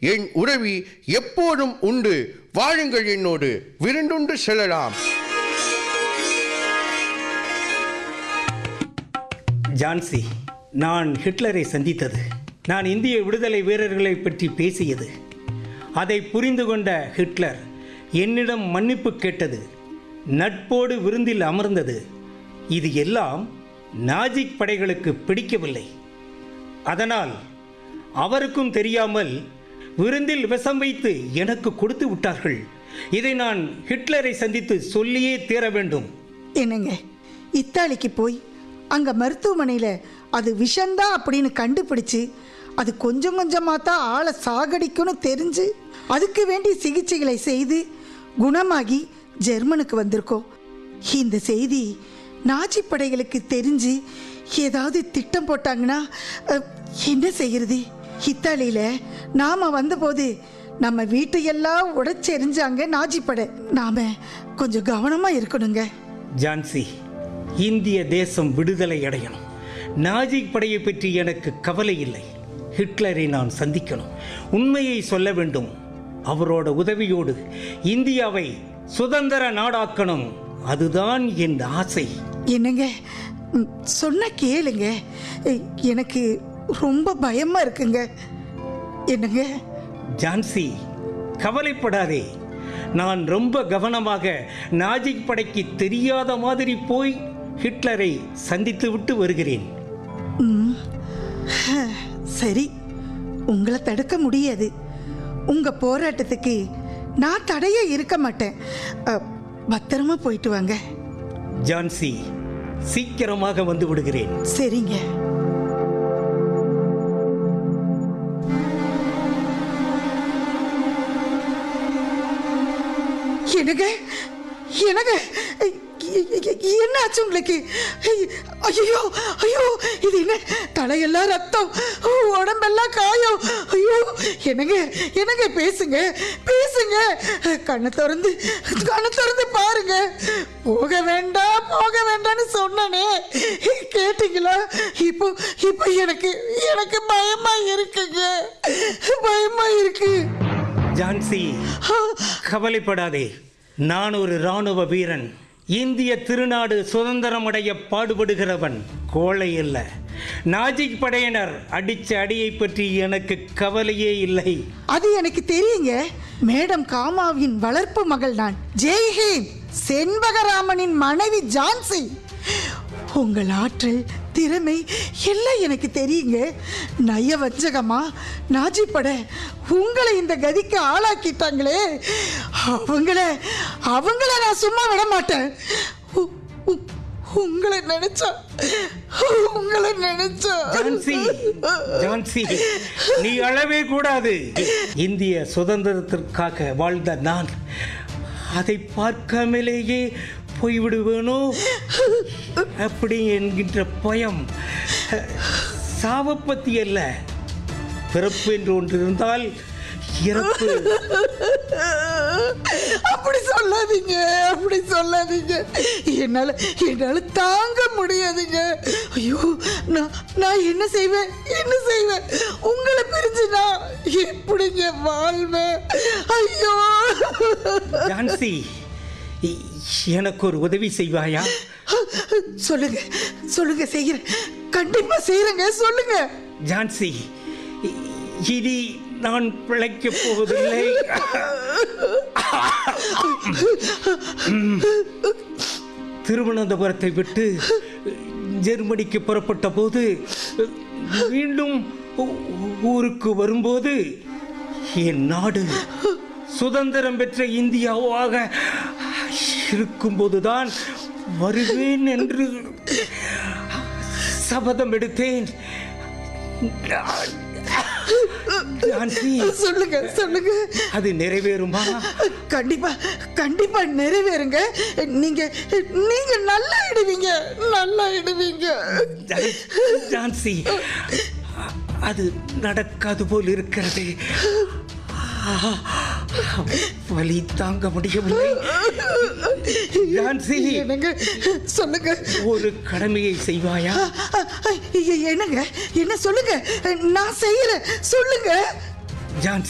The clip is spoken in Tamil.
என் உதவி எப்போதும் உண்டு. வாழுங்கள் என்னோடு, விருந்துண்டு செல்லலாம். ஜான்சி, நான் ஹிட்லரை சந்தித்தது, நான் இந்திய விடுதலை வீரர்களை பற்றி பேசியது, அதை புரிந்து கொண்ட ஹிட்லர் என்னிடம் மன்னிப்பு கேட்டது, நட்போடு விருந்தில் அமர்ந்தது, இது எல்லாம் நாஜிக் படைகளுக்கு பிடிக்கவில்லை. அதனால் அவருக்கும் தெரியாமல் விருந்தில் விஷம் வைத்து எனக்கு கொடுத்து விட்டார்கள். இதை நான் ஹிட்லரை சந்தித்து சொல்லியே தீர வேண்டும். என்னங்க, இத்தாலிக்கு போய் அங்கே மருத்துவமனையில் அது விஷந்தான் அப்படின்னு கண்டுபிடிச்சு அது கொஞ்சம் கொஞ்சமாக தான் ஆளை சாகடிக்கும்னு தெரிஞ்சு அதுக்கு வேண்டிய சிகிச்சைகளை செய்து குணமாகி ஜெர்மனுக்கு வந்திருக்கோம். இந்த செய்தி நாஜி படைகளுக்கு தெரிஞ்சு ஏதாவது திட்டம் போட்டாங்கன்னா என்ன செய்யறது? இத்தாலியில் நாம் வந்தபோது நம்ம வீட்டையெல்லாம் உடைச்செறிஞ்சாங்க நாஜி படை. நாம் கொஞ்சம் கவனமாக இருக்கணுங்க. ஜான்சி, இந்திய தேசம் விடுதலை அடையணும். நாஜிக் படையை பற்றி எனக்கு கவலை இல்லை. ஹிட்லரை நான் சந்திக்கணும், உண்மையை சொல்ல வேண்டும். அவரோட உதவியோடு இந்தியாவை சுதந்திர நாடாக்கணும். அதுதான் என் ஆசை. என்னங்க, சொன்ன கேளுங்க. எனக்கு ரொம்ப பயமா இருக்குங்க. என்னங்க? ஜான்சி, கவலைப்படாதே. நான் ரொம்ப கவனமாக நாஜிக் படைக்கு தெரியாத மாதிரி போய் ஹிட்லரை சந்தித்து விட்டு வருகிறேன். சரி, உங்களை தடுக்க முடியாது. உங்க போராட்டத்துக்கு நான் தடைய இருக்க மாட்டேன். பத்திரமா போயிட்டு வாங்க. ஜான்சி, சீக்கிரமாக வந்து விடுகிறேன். சரிங்க. எனக்கு எனக்கு என்ன ஆச்சு உங்களுக்கு? ஐயோ ஐயோ, இது என்ன? தலையெல்லாம் ரத்தம், உடம்பெல்லாம் காயம். ஐயோ, என்னங்க என்னங்க, பேசுங்க பேசுங்க, கண்ணை திறந்து பாருங்க. போக வேண்டாம் போக வேண்டாம்னு சொன்னனே, கேட்டீங்களா? இப்போ இப்போ எனக்கு பயமா இருக்குங்க, பயமா இருக்கு. ஜான்சி, கவலைப்படாதே. நான் ஒரு இராணுவ வீரன். இந்திய திருநாடு சுதந்திரமடைய பாடுபடுகிறவன், கோழை அல்ல. நாஜிக் படையினர் அடிச்ச அடியை பற்றி எனக்கு கவலையே இல்லை. அது எனக்கு தெரியுங்க. மேடம் காமாவின் வளர்ப்பு மகள் நான். ஜெய்ஹிந்த். செண்பகராமனின் மனைவி ஜான்சி. உங்கள் ஆற்றல், திறமை எல்லாம் எனக்கு தெரியுங்க. நயவஞ்சகமா நாஜி படை உங்களை இந்த கதிக்கு ஆளாக்கிட்டாங்களே, அவங்கள நான் சும்மா விட மாட்டேன். உங்களை நினைச்சா ஜான்சி, நீ அழவே கூடாது. இந்திய சுதந்திரத்திற்காக வாழ்ந்த நான் அதை பார்க்காமலேயே போய்விடுவேனோ அப்படி என்கின்ற பயம். சாவப்பத்தி அல்ல, பிறப்பு என்று ஒன்று இருந்தால் இறப்பு. அப்படி சொல்லாதீங்க. என்னால தாங்க முடியாதுங்க. ஐயோ, நான் என்ன செய்வேன்? உங்களை பிரிஞ்சு நான் எப்படிங்க வாழ்வேன்? ஐயோ. ஜான்சி, எனக்கு ஒரு உதவி செய்வாயா? சொல்லுங்க, செய்கிறேன். கண்டிப்பா செய்யறேங்க, சொல்லுங்க. ஜான்சி, இனி நான் பிழைக்கப் போவதில்லை. திருவனந்தபுரத்தை விட்டு ஜெர்மனிக்கு புறப்பட்ட போது, மீண்டும் ஊருக்கு வரும்போது, என் நாடு சுதந்திரம் பெற்ற இந்தியாவாக இருக்கும்போதுதான் வருவேன் என்று சபதம் எடுத்தேன். சொல்லுங்க. அது நிறைவேறுமா? கண்டிப்பா நிறைவேறுங்க. நீங்க நல்லா இடுவீங்க. ஜான்சி, அது நடக்காது போல் இருக்கிறது. வலி தாங்க முடியவில்லை. ஜான்சி, சொல்லுங்க. ஒரு கடமையை செய்வாயா? என்ன சொல்லுங்க, நான் செய்யறேன், சொல்லுங்க. ஜான்சி,